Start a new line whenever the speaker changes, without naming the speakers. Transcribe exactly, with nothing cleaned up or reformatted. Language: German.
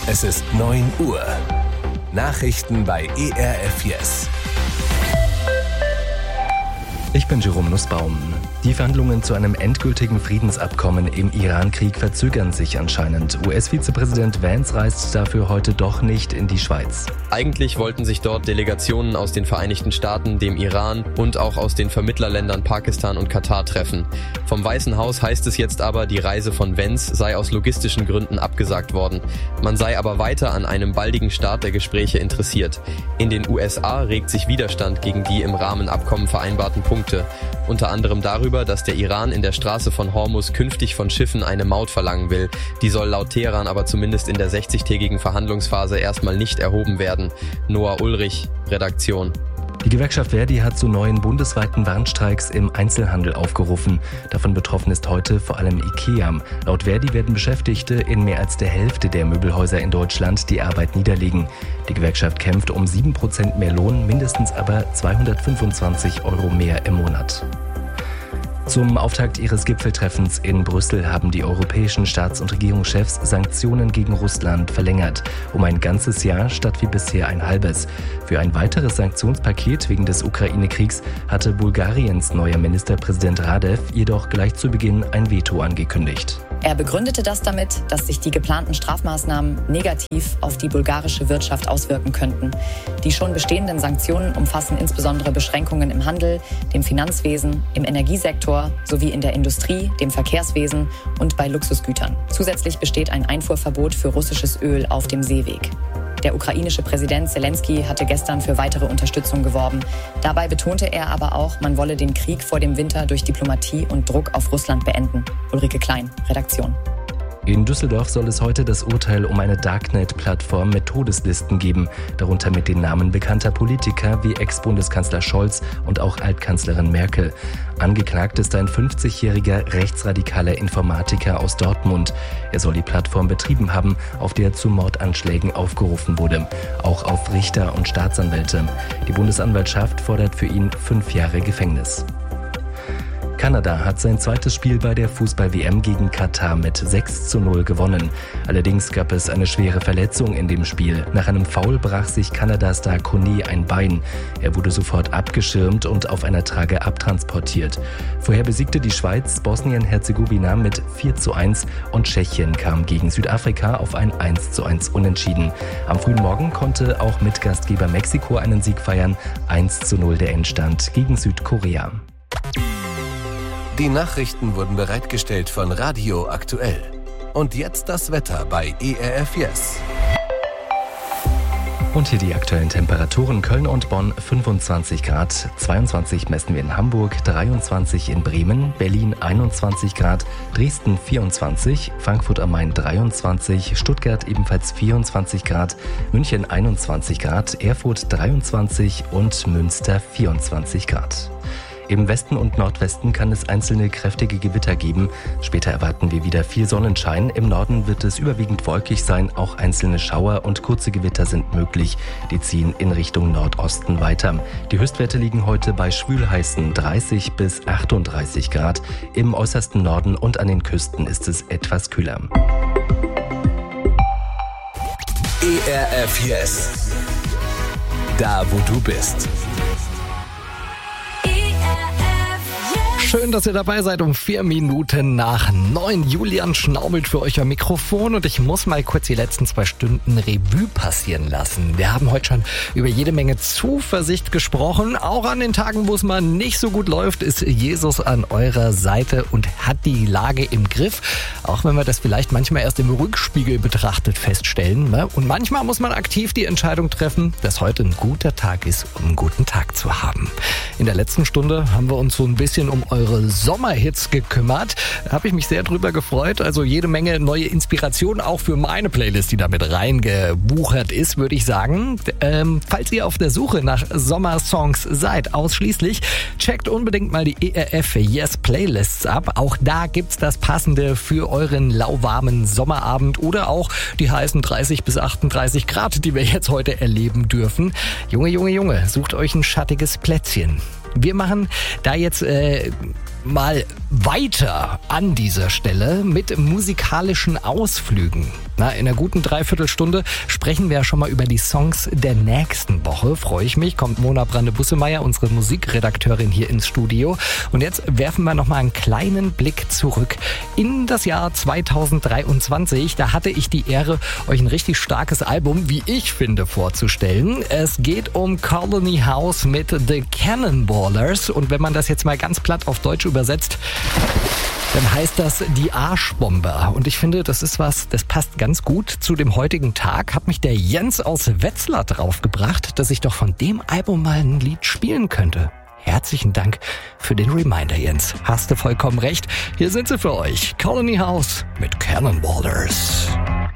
Es ist neun Uhr. Nachrichten bei E R F Yes.
Ich bin Jerome Nussbaum. Die Verhandlungen zu einem endgültigen Friedensabkommen im Iran-Krieg verzögern sich anscheinend. U S-Vizepräsident Vance reist dafür heute doch nicht in die Schweiz.
Eigentlich wollten sich dort Delegationen aus den Vereinigten Staaten, dem Iran und auch aus den Vermittlerländern Pakistan und Katar treffen. Vom Weißen Haus heißt es jetzt aber, die Reise von Vance sei aus logistischen Gründen abgesagt worden. Man sei aber weiter an einem baldigen Start der Gespräche interessiert. In den U S A regt sich Widerstand gegen die im Rahmenabkommen vereinbarten Punkte. Unter anderem darüber, dass der Iran in der Straße von Hormuz künftig von Schiffen eine Maut verlangen will. Die soll laut Teheran aber zumindest in der sechzigtägigen Verhandlungsphase erstmal nicht erhoben werden. Noah Ulrich, Redaktion.
Die Gewerkschaft Verdi hat zu neuen bundesweiten Warnstreiks im Einzelhandel aufgerufen. Davon betroffen ist heute vor allem IKEA. Laut Verdi werden Beschäftigte in mehr als der Hälfte der Möbelhäuser in Deutschland die Arbeit niederlegen. Die Gewerkschaft kämpft um sieben Prozent mehr Lohn, mindestens aber zweihundertfünfundzwanzig Euro mehr im Monat. Zum Auftakt ihres Gipfeltreffens in Brüssel haben die europäischen Staats- und Regierungschefs Sanktionen gegen Russland verlängert. Um ein ganzes Jahr statt wie bisher ein halbes. Für ein weiteres Sanktionspaket wegen des Ukraine-Kriegs hatte Bulgariens neuer Ministerpräsident Radev jedoch gleich zu Beginn ein Veto angekündigt.
Er begründete das damit, dass sich die geplanten Strafmaßnahmen negativ auf die bulgarische Wirtschaft auswirken könnten. Die schon bestehenden Sanktionen umfassen insbesondere Beschränkungen im Handel, dem Finanzwesen, im Energiesektor sowie in der Industrie, dem Verkehrswesen und bei Luxusgütern. Zusätzlich besteht ein Einfuhrverbot für russisches Öl auf dem Seeweg. Der ukrainische Präsident Zelensky hatte gestern für weitere Unterstützung geworben. Dabei betonte er aber auch, man wolle den Krieg vor dem Winter durch Diplomatie und Druck auf Russland beenden. Ulrike Klein, Redaktion.
In Düsseldorf soll es heute das Urteil um eine Darknet-Plattform mit Todeslisten geben, darunter mit den Namen bekannter Politiker wie Ex-Bundeskanzler Scholz und auch Altkanzlerin Merkel. Angeklagt ist ein fünfzigjähriger rechtsradikaler Informatiker aus Dortmund. Er soll die Plattform betrieben haben, auf der zu Mordanschlägen aufgerufen wurde, auch auf Richter und Staatsanwälte. Die Bundesanwaltschaft fordert für ihn fünf Jahre Gefängnis. Kanada hat sein zweites Spiel bei der Fußball-W M gegen Katar mit sechs zu null gewonnen. Allerdings gab es eine schwere Verletzung in dem Spiel. Nach einem Foul brach sich Kanada-Star Kone ein Bein. Er wurde sofort abgeschirmt und auf einer Trage abtransportiert. Vorher besiegte die Schweiz Bosnien-Herzegowina mit vier zu eins und Tschechien kam gegen Südafrika auf ein eins zu eins Unentschieden. Am frühen Morgen konnte auch Mitgastgeber Mexiko einen Sieg feiern. eins zu null der Endstand gegen Südkorea.
Die Nachrichten wurden bereitgestellt von Radio Aktuell. Und jetzt das Wetter bei E R F Yes.
Und hier die aktuellen Temperaturen. Köln und Bonn fünfundzwanzig Grad, zweiundzwanzig messen wir in Hamburg, dreiundzwanzig in Bremen, Berlin einundzwanzig Grad, Dresden vierundzwanzig, Frankfurt am Main dreiundzwanzig, Stuttgart ebenfalls vierundzwanzig Grad, München einundzwanzig Grad, Erfurt dreiundzwanzig und Münster vierundzwanzig Grad. Im Westen und Nordwesten kann es einzelne kräftige Gewitter geben. Später erwarten wir wieder viel Sonnenschein. Im Norden wird es überwiegend wolkig sein. Auch einzelne Schauer und kurze Gewitter sind möglich. Die ziehen in Richtung Nordosten weiter. Die Höchstwerte liegen heute bei schwülheißen dreißig bis achtunddreißig Grad. Im äußersten Norden und an den Küsten ist es etwas kühler.
E R F Yes. Da, wo du bist.
Schön, dass ihr dabei seid um vier Minuten nach neun. Julian schnaubelt für euch am Mikrofon und ich muss mal kurz die letzten zwei Stunden Revue passieren lassen. Wir haben heute schon über jede Menge Zuversicht gesprochen. Auch an den Tagen, wo es mal nicht so gut läuft, ist Jesus an eurer Seite und hat die Lage im Griff. Auch wenn wir das vielleicht manchmal erst im Rückspiegel betrachtet feststellen. Und manchmal muss man aktiv die Entscheidung treffen, dass heute ein guter Tag ist, um einen guten Tag zu haben. In der letzten Stunde haben wir uns so ein bisschen um eure Sommerhits gekümmert. Da habe ich mich sehr drüber gefreut. Also jede Menge neue Inspiration auch für meine Playlist, die damit reingebuchert ist, würde ich sagen. Ähm, falls ihr auf der Suche nach Sommersongs seid, ausschließlich, checkt unbedingt mal die E R F Yes Playlists ab. Auch da gibt's das Passende für euren lauwarmen Sommerabend oder auch die heißen dreißig bis achtunddreißig Grad, die wir jetzt heute erleben dürfen. Junge, Junge, Junge, sucht euch ein schattiges Plätzchen. Wir machen da jetzt äh, mal weiter an dieser Stelle mit musikalischen Ausflügen. Na, in einer guten Dreiviertelstunde sprechen wir ja schon mal über die Songs der nächsten Woche. Freue ich mich. Kommt Mona Brande-Bussemeyer, unsere Musikredakteurin, hier ins Studio. Und jetzt werfen wir noch mal einen kleinen Blick zurück in das Jahr zweitausenddreiundzwanzig. Da hatte ich die Ehre, euch ein richtig starkes Album, wie ich finde, vorzustellen. Es geht um Colony House mit The Cannonballers. Und wenn man das jetzt mal ganz platt auf Deutsch übersetzt, dann heißt das die Arschbomber. Und ich finde, das ist was, das passt ganz gut zu dem heutigen Tag. Hat mich der Jens aus Wetzlar draufgebracht, dass ich doch von dem Album mal ein Lied spielen könnte. Herzlichen Dank für den Reminder, Jens. Hast du vollkommen recht. Hier sind sie für euch. Colony House mit Cannonballers.